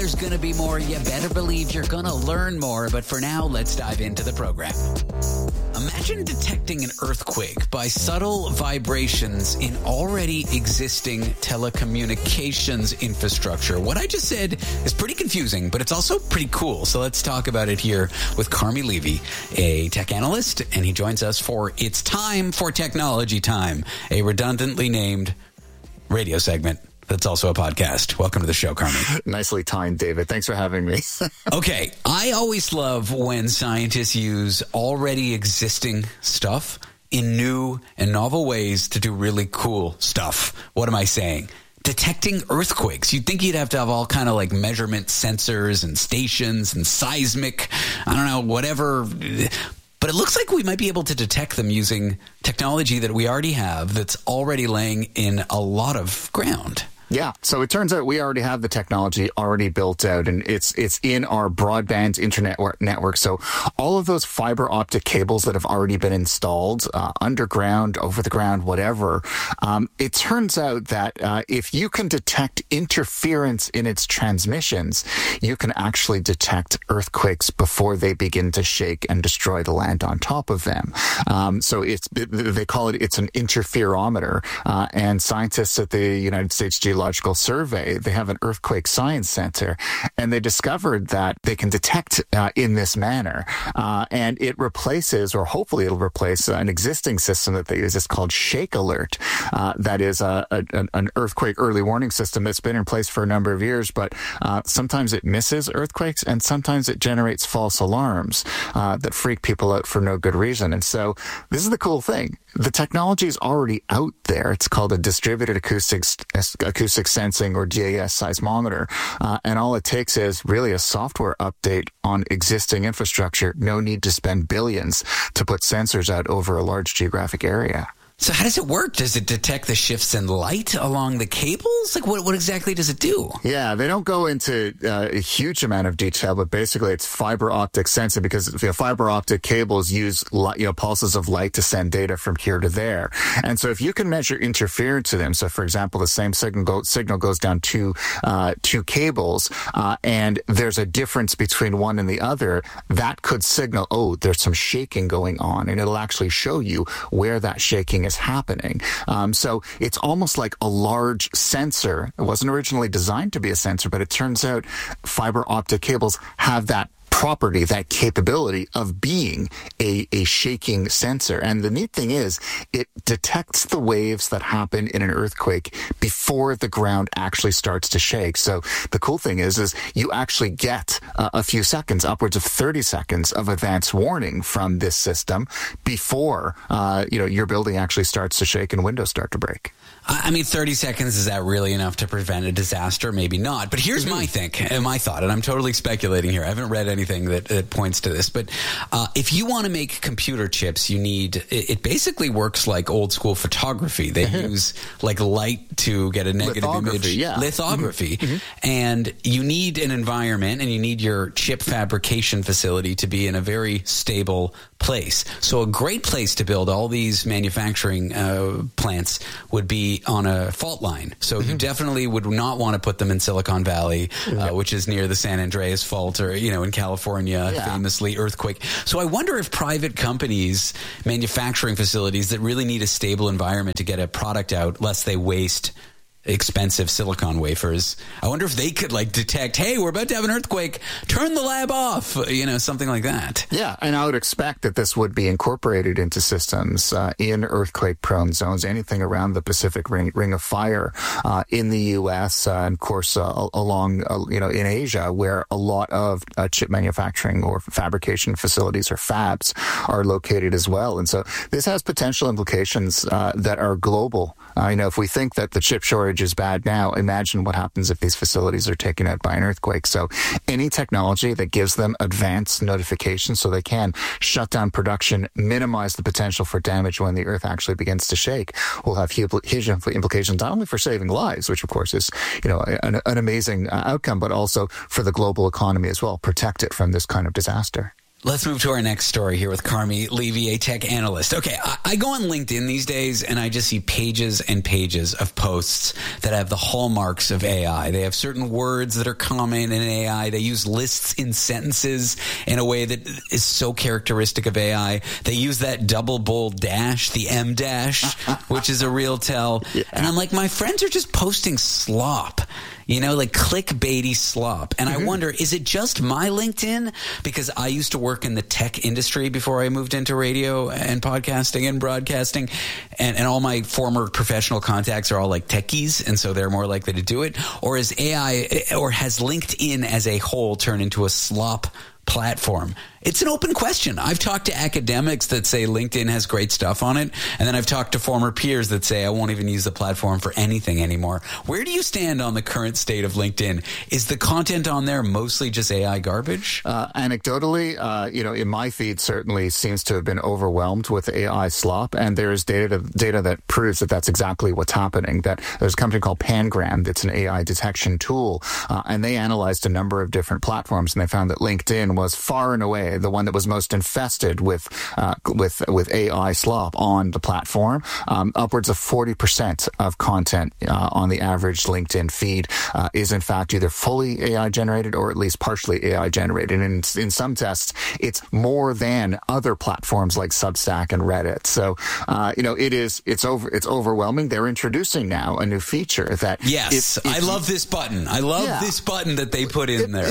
there's going to be more. You better believe you're going to learn more. But for now, let's dive into the program. Imagine detecting an earthquake by subtle vibrations in already existing telecommunications infrastructure. What I just said is pretty confusing, but it's also pretty cool. So let's talk about it here with Carmi Levy, a tech analyst, and he joins us for It's Time for Technology Time, a redundantly named radio segment that's also a podcast. Welcome to the show, Carmi. Nicely timed, David. Thanks for having me. Okay. I always love when scientists use already existing stuff in new and novel ways to do really cool stuff. What am I saying? Detecting earthquakes. You'd think you'd have to have all kind of like measurement sensors and stations and seismic, I don't know, whatever. But it looks like we might be able to detect them using technology that we already have that's already laying in a lot of ground. Yeah. So it turns out we already have the technology already built out, and it's in our broadband internet network. So all of those fiber optic cables that have already been installed, underground, over the ground, whatever, it turns out that if you can detect interference in its transmissions, you can actually detect earthquakes before they begin to shake and destroy the land on top of them. So they call it's an interferometer, and scientists at the United States Geological Survey, they have an earthquake science center, and they discovered that they can detect in this manner, and it replaces, or hopefully it'll replace, an existing system that they use. It's called Shake Alert. That is an earthquake early warning system that's been in place for a number of years, but sometimes it misses earthquakes, and sometimes it generates false alarms that freak people out for no good reason. And so this is the cool thing. The technology is already out there. It's called a distributed acoustic sensing, or DAS seismometer. And all it takes is really a software update on existing infrastructure. No need to spend billions to put sensors out over a large geographic area. So how does it work? Does it detect the shifts in light along the cables? Like what exactly does it do? Yeah, they don't go into a huge amount of detail, but basically it's fiber optic sensing, because fiber optic cables use pulses of light to send data from here to there. And so if you can measure interference to them, so for example, the same signal goes down two cables, and there's a difference between one and the other, that could signal, oh, there's some shaking going on, and it'll actually show you where that shaking is happening. So it's almost like a large sensor. It wasn't originally designed to be a sensor, but it turns out fiber optic cables have that property, that capability of being a shaking sensor. And the neat thing is, it detects the waves that happen in an earthquake before the ground actually starts to shake. So the cool thing is you actually get a few seconds, upwards of 30 seconds of advance warning from this system before your building actually starts to shake and windows start to break. I mean, 30 seconds, is that really enough to prevent a disaster? Maybe not. But here's my thought, and I'm totally speculating here. I haven't read anything that points to this. But if you want to make computer chips, it basically works like old school photography. They use like light to get a negative image. Yeah. Lithography. Mm-hmm. And you need an environment, and you need your chip fabrication facility to be in a very stable place. So a great place to build all these manufacturing plants would be on a fault line. So you definitely would not want to put them in Silicon Valley, which is near the San Andreas Fault, or, in California, famously earthquake. So I wonder if private companies, manufacturing facilities that really need a stable environment to get a product out, lest they waste expensive silicon wafers, I wonder if they could detect, hey, we're about to have an earthquake, turn the lab off, something like that. Yeah, and I would expect that this would be incorporated into systems in earthquake-prone zones, anything around the Pacific Ring of Fire in the U.S., and of course along, in Asia, where a lot of chip manufacturing or fabrication facilities or fabs are located as well. And so this has potential implications that are global. If we think that the chip shortage is bad now, imagine what happens if these facilities are taken out by an earthquake. So any technology that gives them advanced notification so they can shut down production, minimize the potential for damage when the earth actually begins to shake, will have huge implications, not only for saving lives, which of course is, an amazing outcome, but also for the global economy as well, protect it from this kind of disaster. Let's move to our next story here with Carmi Levy, a tech analyst. Okay, I go on LinkedIn these days and I just see pages and pages of posts that have the hallmarks of AI. They have certain words that are common in AI. They use lists in sentences in a way that is so characteristic of AI. They use that double bold dash, the M dash, which is a real tell. Yeah. And I'm like, my friends are just posting slop. Like clickbaity slop. And I wonder, is it just my LinkedIn? Because I used to work in the tech industry before I moved into radio and podcasting and broadcasting. And all my former professional contacts are all like techies. And so they're more likely to do it. Or is AI, or has LinkedIn as a whole turned into a slop platform? It's an open question. I've talked to academics that say LinkedIn has great stuff on it. And then I've talked to former peers that say I won't even use the platform for anything anymore. Where do you stand on the current state of LinkedIn? Is the content on there mostly just AI garbage? Anecdotally, in my feed certainly seems to have been overwhelmed with AI slop. And there is data that proves that that's exactly what's happening. That there's a company called Pangram that's an AI detection tool. And they analyzed a number of different platforms, and they found that LinkedIn was far and away the one that was most infested with AI slop on the platform. Upwards of 40% of content on the average LinkedIn feed is in fact either fully AI generated or at least partially AI generated. And in some tests, it's more than other platforms like Substack and Reddit. So, it's overwhelming. They're introducing now a new feature that I love this button. I love this button that they put in there.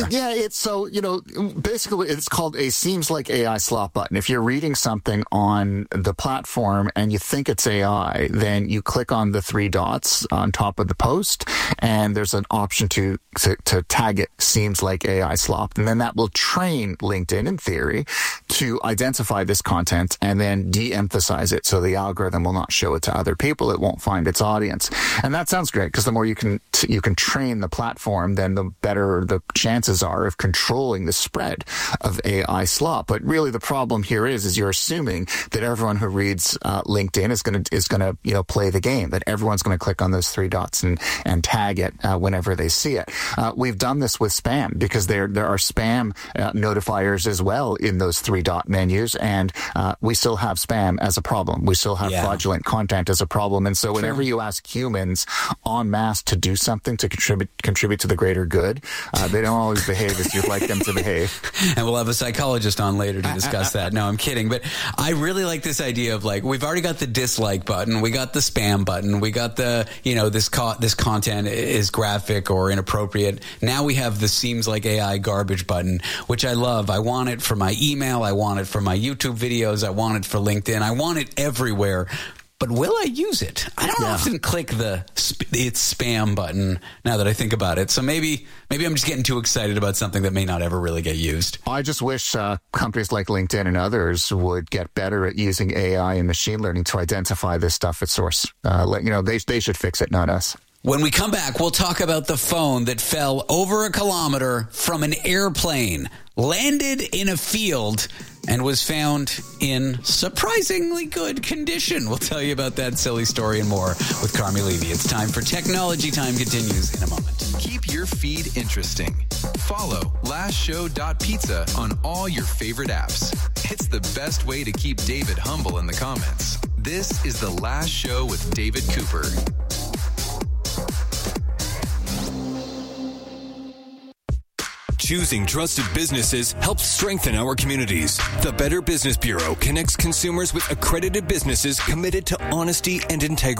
Basically it's called a seems like AI slop button. If you're reading something on the platform and you think it's AI, then you click on the three dots on top of the post, and there's an option to tag it seems like AI slop. And then that will train LinkedIn, in theory, to identify this content and then de-emphasize it so the algorithm will not show it to other people. It won't find its audience. And that sounds great, because the more you can train the platform, then the better the chances are of controlling the spread of AI slop. But really the problem here is you're assuming that everyone who reads LinkedIn is going to play the game, that everyone's going to click on those three dots and tag it whenever they see it. We've done this with spam, because there are spam notifiers as well in those three dot menus, and we still have spam as a problem. We still have fraudulent content as a problem. And so whenever you ask humans en masse to do something to contribute to the greater good, they don't always behave as you'd like them to behave. And we'll have a psychologist on later to discuss that. No, I'm kidding. But I really like this idea of, like, we've already got the dislike button. We got the spam button. We got the, this content is graphic or inappropriate. Now we have the seems like AI garbage button, which I love. I want it for my email. I want it for my YouTube videos. I want it for LinkedIn. I want it everywhere. But will I use it? I don't often click the it's spam button now that I think about it. So maybe I'm just getting too excited about something that may not ever really get used. I just wish companies like LinkedIn and others would get better at using AI and machine learning to identify this stuff at source. They should fix it, not us. When we come back, we'll talk about the phone that fell over a kilometer from an airplane, landed in a field, and was found in surprisingly good condition. We'll tell you about that silly story and more with Carmi Levy. It's time for Technology Time. Continues in a moment. Keep your feed interesting. Follow lastshow.pizza on all your favorite apps. It's the best way to keep David humble in the comments. This is The Last Show with David Cooper. Choosing trusted businesses helps strengthen our communities. The Better Business Bureau connects consumers with accredited businesses committed to honesty and integrity.